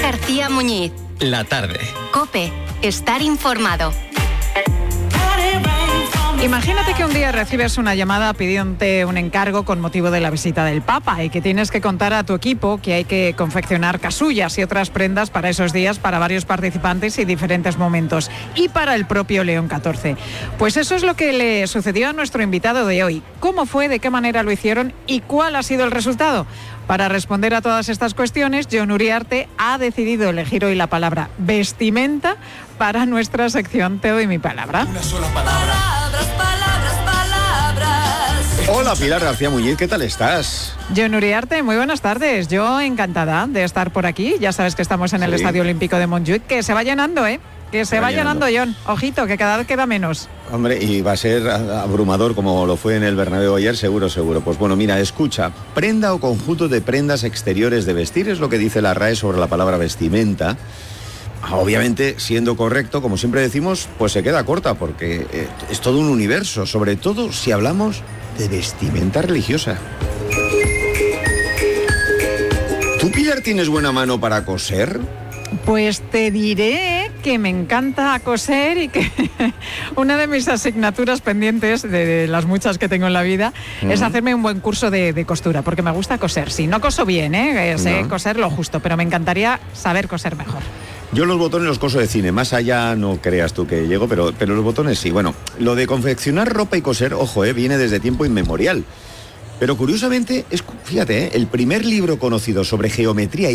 García Muñiz. La tarde. COPE. Estar informado. Imagínate que un día recibes una llamada pidiéndote un encargo con motivo de la visita del Papa y que tienes que contar a tu equipo que hay que confeccionar casullas y otras prendas para esos días para varios participantes y diferentes momentos y para el propio León XIV. Pues eso es lo que le sucedió a nuestro invitado de hoy. ¿Cómo fue, de qué manera lo hicieron y cuál ha sido el resultado? Para responder a todas estas cuestiones, Jon Uriarte ha decidido elegir hoy la palabra vestimenta para nuestra sección Te doy mi palabra. Una sola palabra. Palabras. Hola Pilar García Muñiz, ¿qué tal estás? Jon Uriarte, muy buenas tardes. Yo encantada de estar por aquí. Ya sabes que estamos en el Estadio Olímpico de Montjuïc, que se va llenando, ¿eh? Que se va llenando, Jon. Ojito, que cada vez queda menos. Hombre, y va a ser abrumador como lo fue en el Bernabéu ayer, seguro. Pues bueno, mira, escucha. Prenda o conjunto de prendas exteriores de vestir es lo que dice la RAE sobre la palabra vestimenta. Obviamente, siendo correcto, como siempre decimos, pues se queda corta porque es todo un universo, sobre todo si hablamos de vestimenta religiosa. ¿Tú, Pilar, tienes buena mano para coser? Pues te diré que me encanta coser y que una de mis asignaturas pendientes, de las muchas que tengo en la vida, es hacerme un buen curso de costura, porque me gusta coser. Sí, no coso bien, sé coser lo justo, pero me encantaría saber coser mejor. Yo los botones los coso de cine, más allá no creas tú que llego, pero los botones sí. Bueno, lo de confeccionar ropa y coser, ojo, viene desde tiempo inmemorial. Pero curiosamente, fíjate, el primer libro conocido sobre geometría